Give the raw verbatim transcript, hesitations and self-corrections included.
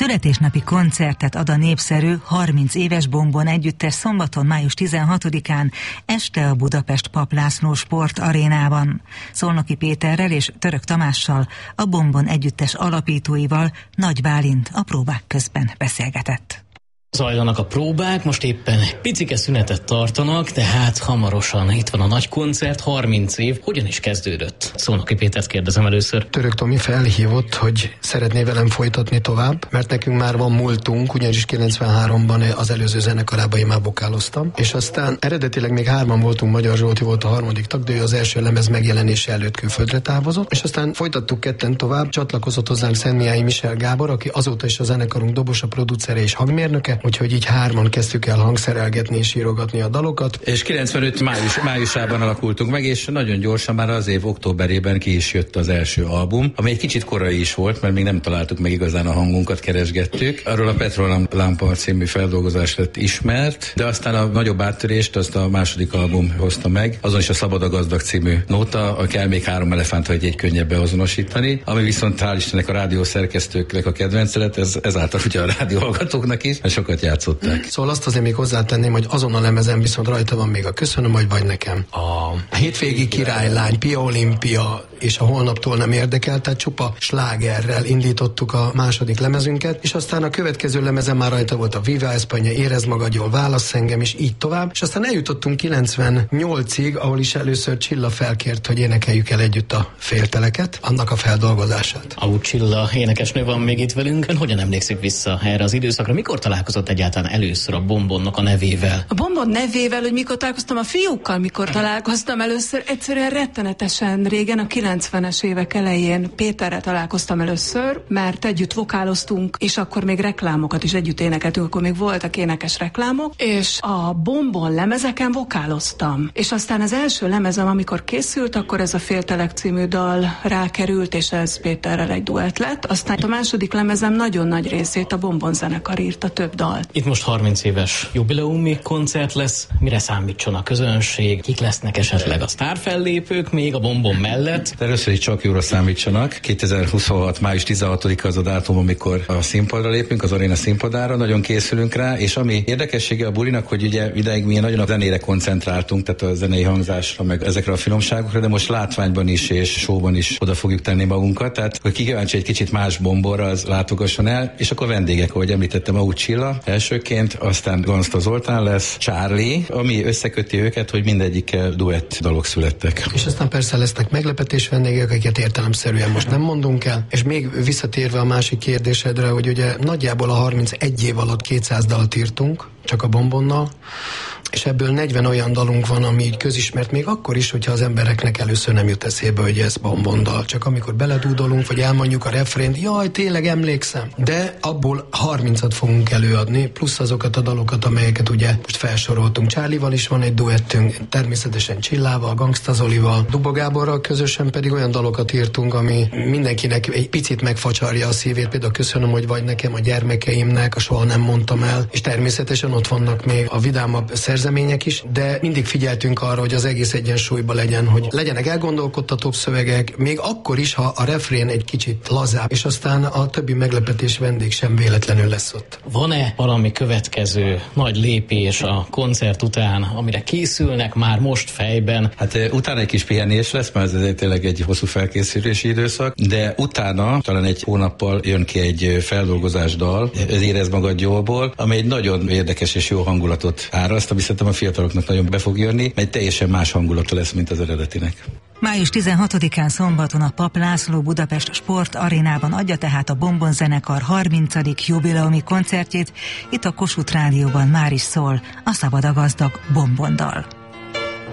Születésnapi koncertet ad a népszerű harminc éves Bombon együttes szombaton, május tizenhatodikán este a Budapest Papp László Sport Arénában. Szolnoki Péterrel és Török Tamással, a Bombon együttes alapítóival Nagy Bálint a próbák közben beszélgetett. Zajlanak a próbák, most éppen picike szünetet tartanak, tehát hamarosan itt van a nagy koncert, harminc év. Hogyan is kezdődött? Szolnoki Pétert kérdezem először. Török Tomi felhívott, hogy szeretné velem folytatni tovább, mert nekünk már van múltunk, ugyanis kilencvenháromban az előző zenekarában én már vokáloztam, és aztán eredetileg még hárman voltunk, Magyar Zsolti volt a harmadik tag, de ő az első lemez megjelenése előtt külföldre távozott, és aztán folytattuk ketten tovább, csatlakozott hozzánk Szentmiályi Michel Gábor, aki azóta is a zenekarunk dobosa, producere és hangmérnöke. Úgyhogy így hárman kezdtük el hangszerelgetni és írogatni a dalokat. És kilencvenöt május, májusában alakultunk meg, és nagyon gyorsan már az év októberében ki is jött az első album, ami egy kicsit korai is volt, mert még nem találtuk meg igazán a hangunkat, keresgettük. Arról a Petrolámpa című feldolgozás lett ismert, de aztán a nagyobb áttörést azt a második album hozta meg. Azon is a Szabad a gazdag című nóta, a Kell még három elefánt, hogy egy könnyebb beazonosítani, ami viszont hál' Istennek a rádió szerkesztőknek a kedvenc lett, ez ezáltal ugye a rádióhallgatóknak is, mert sokat játszották. Szóval azt azért még hozzátenném, hogy azon a lemezen viszont rajta van még a Köszönöm, hogy vagy nekem. A Hétvégi királylány, Pia Olimpia és a Holnaptól nem érdekel, tehát csupa slágerrel indítottuk a második lemezünket, és aztán a következő lemezen már rajta volt a Viva España, Érezd magad jól, Válasz engem, és így tovább, és aztán eljutottunk kilencvennyolcig, ahol is először Csilla felkért, hogy énekeljük el együtt a Félteleket, annak a feldolgozását. Ahú Csilla énekesnő van még itt velünk. Ön hogyan emlékszik vissza erre az időszakra? Mikor találkozott egyáltalán először a Bombonnak a nevével? A Bombon nevével, hogy mikor találkoztam a fiúkkal, mikor találkoztam először, egyszerűen rettenetesen régen, a kilencvenes évek elején Péterrel találkoztam először, mert együtt vokáloztunk, és akkor még reklámokat is együtt énekeltünk, akkor még voltak énekes reklámok, és a Bombon lemezeken vokáloztam. És aztán az első lemezem, amikor készült, akkor ez a Féltelek című dal rákerült, és ez Péterrel egy duett lett. Aztán a második lemezem nagyon nagy részét a Bombon zenekar írta, több dal. Itt most harminc éves jubileumi koncert lesz. Mire számítson a közönség? Kik lesznek esetleg a sztárfellépők még a Bombon mellett? De először is csak jóra számítsanak. kétezer-huszonhat. május tizenhatodika az a dátum, amikor a színpadra lépünk, az aréna színpadára. Nagyon készülünk rá, és ami érdekessége a bulinak, hogy ugye ideig mi nagyon a zenére koncentráltunk, tehát a zenei hangzásra, meg ezekre a finomságokra, de most látványban is és showban is oda fogjuk tenni magunkat. Tehát, hogy ki kíváncsi egy kicsit más Bombonra, az látogasson el, és akkor vendégek, ahogy említettem, Ahú Csilla elsőként, aztán Ganszta Zoltán lesz, Charlie, ami összeköti őket, hogy mindegyikkel duett dalok születtek. És aztán persze lesznek meglepetés vendégek, akiket értelemszerűen most nem mondunk el, és még visszatérve a másik kérdésedre, hogy ugye nagyjából a harmincegy év alatt kétszáz dalt írtunk, csak a Bombonnal, és ebből negyven olyan dalunk van, ami így közismert, még akkor is, hogyha az embereknek először nem jut eszébe, hogy ez Bombondal. Csak amikor beledúdolunk, vagy elmondjuk a refrént, jaj, tényleg emlékszem. De abból harmincat fogunk előadni, plusz azokat a dalokat, amelyeket ugye most felsoroltunk. Charlie-val is van egy duettünk, természetesen Csillával, Gangsta Zolival, Duba Gáborral közösen pedig olyan dalokat írtunk, ami mindenkinek egy picit megfacsarja a szívét. Például Köszönöm, hogy vagy nekem, a gyermekeimnek, a Soha nem mondtam el, és természetesen ott vannak még a vidámabb szerzemények is, de mindig figyeltünk arra, hogy az egész egyensúlyban legyen, hogy legyenek elgondolkodtatóbb szövegek, még akkor is, ha a refrén egy kicsit lazább, és aztán a többi meglepetés vendég sem véletlenül lesz ott. Van-e valami következő nagy lépés a koncert után, amire készülnek már most fejben? Hát utána egy kis pihenés lesz, mert ez tényleg egy hosszú felkészülési időszak, de utána talán egy hónappal jön ki egy feldolgozás dal, az Érezd magad jólból, ami egy nagyon érdekes és jó hangulatot áraszt, ami szerintem a fiataloknak nagyon be fog jönni, mert teljesen más hangulata lesz, mint az eredetinek. május tizenhatodikán szombaton a Papp László Budapest Sport Arénában adja tehát a Bombon zenekar harmincadik jubileumi koncertjét. Itt a Kossuth Rádióban már is szól a Szabad a gazdag Bombondal.